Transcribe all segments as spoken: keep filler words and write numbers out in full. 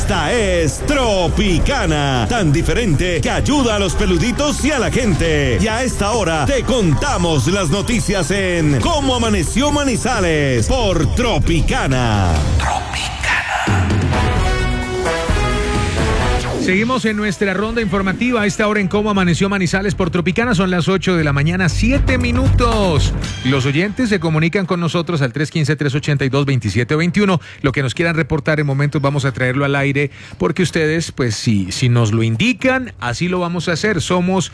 Esta es Tropicana, tan diferente que ayuda a los peluditos y a la gente. Y a esta hora te contamos las noticias en Cómo Amaneció Manizales por Tropicana. Tropicana. Seguimos en nuestra ronda informativa a esta hora en Cómo Amaneció Manizales por Tropicana. Son las ocho de la mañana, siete minutos. Los oyentes se comunican con nosotros al tres uno cinco, tres ocho dos, dos siete dos uno. Lo que nos quieran reportar en momentos vamos a traerlo al aire, porque ustedes, pues si, si nos lo indican, así lo vamos a hacer. Somos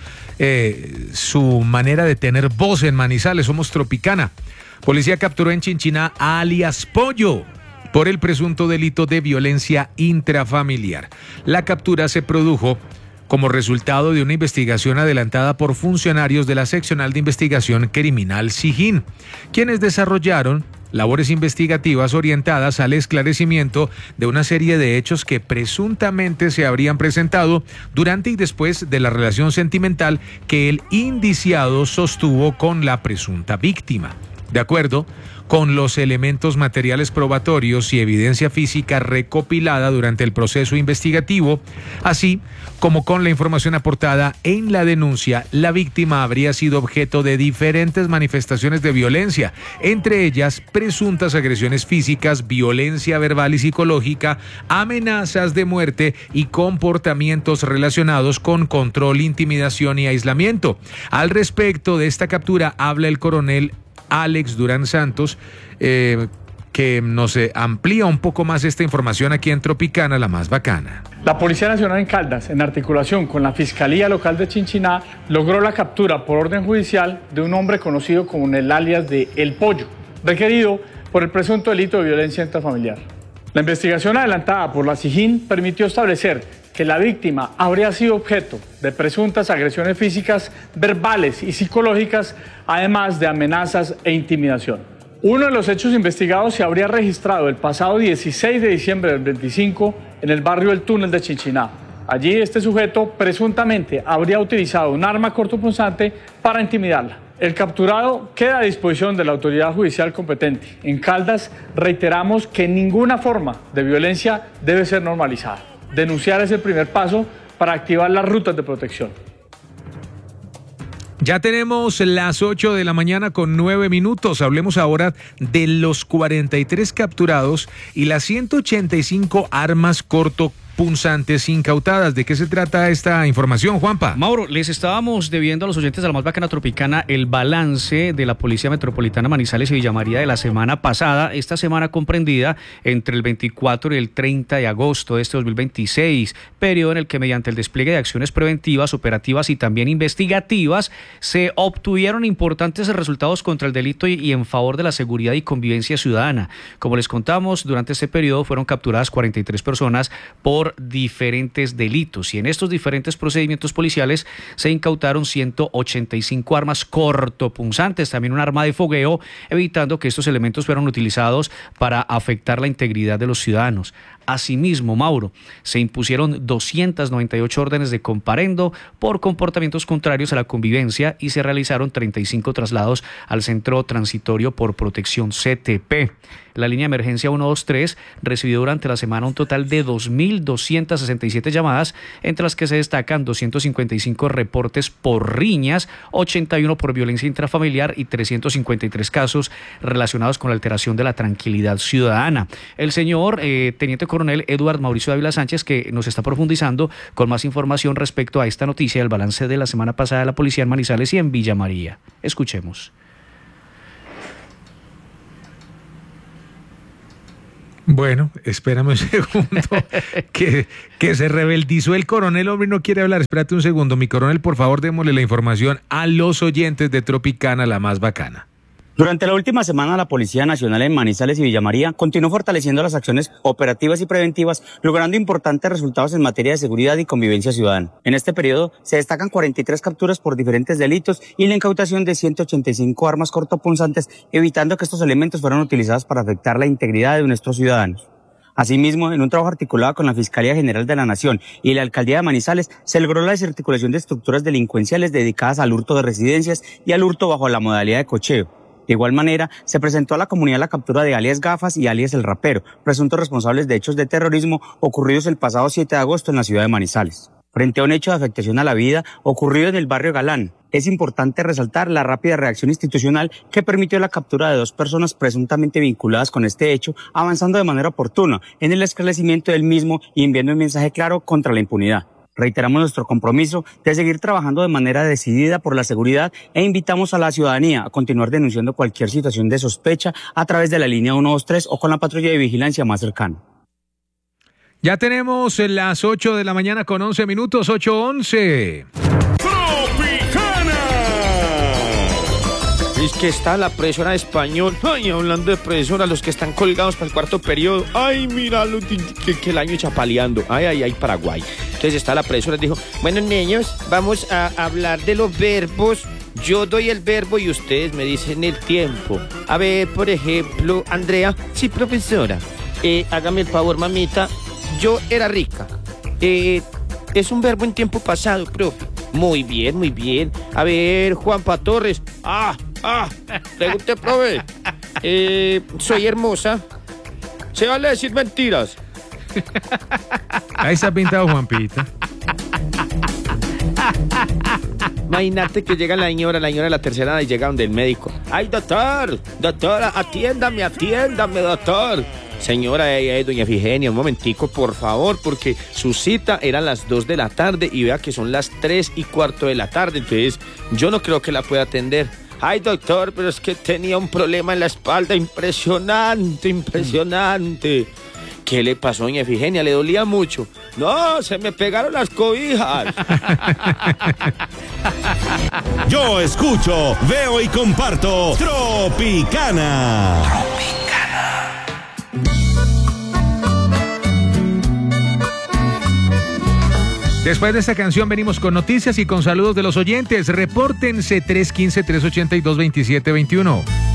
eh, su manera de tener voz en Manizales, somos Tropicana. Policía capturó en Chinchiná a alias Pollo por el presunto delito de violencia intrafamiliar. La captura se produjo como resultado de una investigación adelantada por funcionarios de la Seccional de Investigación Criminal Sijín, quienes desarrollaron labores investigativas orientadas al esclarecimiento de una serie de hechos que presuntamente se habrían presentado durante y después de la relación sentimental que el indiciado sostuvo con la presunta víctima. De acuerdo con los elementos materiales probatorios y evidencia física recopilada durante el proceso investigativo, así como con la información aportada en la denuncia, la víctima habría sido objeto de diferentes manifestaciones de violencia, entre ellas presuntas agresiones físicas, violencia verbal y psicológica, amenazas de muerte y comportamientos relacionados con control, intimidación y aislamiento. Al respecto de esta captura habla el coronel Alex Durán Santos, eh, que nos eh, amplía un poco más esta información aquí en Tropicana, la más bacana. La Policía Nacional en Caldas, en articulación con la Fiscalía Local de Chinchiná, logró la captura por orden judicial de un hombre conocido como el alias de El Pollo, requerido por el presunto delito de violencia intrafamiliar. La investigación adelantada por la Sijín permitió establecer que la víctima habría sido objeto de presuntas agresiones físicas, verbales y psicológicas, además de amenazas e intimidación. Uno de los hechos investigados se habría registrado el pasado dieciséis de diciembre del veinticinco en el barrio El Túnel de Chinchiná. Allí este sujeto presuntamente habría utilizado un arma cortopunzante para intimidarla. El capturado queda a disposición de la autoridad judicial competente. En Caldas reiteramos que ninguna forma de violencia debe ser normalizada. Denunciar es el primer paso para activar las rutas de protección. Ya tenemos las ocho de la mañana con nueve minutos. Hablemos ahora de los cuarenta y tres capturados y las ciento ochenta y cinco armas corto punzantes incautadas. ¿De qué se trata esta información, Juanpa? Mauro, les estábamos debiendo a los oyentes de la más bacana Tropicana el balance de la Policía Metropolitana Manizales y Villa María de la semana pasada, esta semana comprendida entre el veinticuatro y el treinta de agosto de este dos mil veintiséis, periodo en el que mediante el despliegue de acciones preventivas, operativas y también investigativas se obtuvieron importantes resultados contra el delito y, y en favor de la seguridad y convivencia ciudadana. Como les contamos, durante este periodo fueron capturadas cuarenta y tres personas por diferentes delitos y en estos diferentes procedimientos policiales se incautaron ciento ochenta y cinco armas cortopunzantes, también un arma de fogueo, evitando que estos elementos fueran utilizados para afectar la integridad de los ciudadanos. Asimismo, Mauro, se impusieron doscientas noventa y ocho órdenes de comparendo por comportamientos contrarios a la convivencia y se realizaron treinta y cinco traslados al Centro Transitorio por Protección C T P. La línea de emergencia ciento veintitrés recibió durante la semana un total de dos mil doscientas sesenta y siete llamadas, entre las que se destacan doscientos cincuenta y cinco reportes por riñas, ochenta y uno por violencia intrafamiliar y trescientos cincuenta y tres casos relacionados con la alteración de la tranquilidad ciudadana. El señor eh, Teniente Coronel Eduardo Mauricio Dávila Sánchez, que nos está profundizando con más información respecto a esta noticia, el balance de la semana pasada de la policía en Manizales y en Villa María. Escuchemos. Bueno, espérame un segundo, que, que se rebeldizó el coronel, hombre, no quiere hablar. Espérate un segundo, mi coronel, por favor, démosle la información a los oyentes de Tropicana, la más bacana. Durante la última semana, la Policía Nacional en Manizales y Villa María continuó fortaleciendo las acciones operativas y preventivas, logrando importantes resultados en materia de seguridad y convivencia ciudadana. En este periodo se destacan cuarenta y tres capturas por diferentes delitos y la incautación de ciento ochenta y cinco armas cortopunzantes, evitando que estos elementos fueran utilizados para afectar la integridad de nuestros ciudadanos. Asimismo, en un trabajo articulado con la Fiscalía General de la Nación y la Alcaldía de Manizales, se logró la desarticulación de estructuras delincuenciales dedicadas al hurto de residencias y al hurto bajo la modalidad de cocheo. De igual manera, se presentó a la comunidad la captura de alias Gafas y alias El Rapero, presuntos responsables de hechos de terrorismo ocurridos el pasado siete de agosto en la ciudad de Manizales. Frente a un hecho de afectación a la vida ocurrido en el barrio Galán, es importante resaltar la rápida reacción institucional que permitió la captura de dos personas presuntamente vinculadas con este hecho, avanzando de manera oportuna en el esclarecimiento del mismo y enviando un mensaje claro contra la impunidad. Reiteramos nuestro compromiso de seguir trabajando de manera decidida por la seguridad e invitamos a la ciudadanía a continuar denunciando cualquier situación de sospecha a través de la línea uno dos tres o con la patrulla de vigilancia más cercana. Ya tenemos las ocho de la mañana con once minutos, ocho once. ¡Tropicana! Es que está la profesora de español. Ay, hablando de profesora, los que están colgados para el cuarto periodo. Ay, míralo, que, que el año chapaleando. Ay, ay, ay, Paraguay. Entonces está la profesora, dijo, bueno, niños, vamos a hablar de los verbos. Yo doy el verbo y ustedes me dicen el tiempo. A ver, por ejemplo, Andrea. Sí, profesora. Eh, hágame el favor, mamita. Yo era rica. Eh, es un verbo en tiempo pasado, profe. Muy bien, muy bien. A ver, Juanpa Torres. Ah, ah. Pregunte, profe. Eh, soy hermosa. ¿Se vale decir mentiras? Ahí está pintado Juanpita. Imagínate que llega la señora, la señora de la tercera edad y llega donde el médico. Ay, doctor, doctora, atiéndame, atiéndame, doctor. Señora, eh, eh, doña Efigenia, un momentico, por favor, porque su cita era a las dos de la tarde y vea que son las tres y cuarto de la tarde, entonces yo no creo que la pueda atender. Ay, doctor, pero es que tenía un problema en la espalda impresionante, impresionante. ¿Qué le pasó, doña Efigenia? ¿Le dolía mucho? No, se me pegaron las cobijas. Yo escucho, veo y comparto Tropicana. Después de esta canción venimos con noticias y con saludos de los oyentes. Repórtense tres uno cinco, tres ocho dos, dos siete dos uno.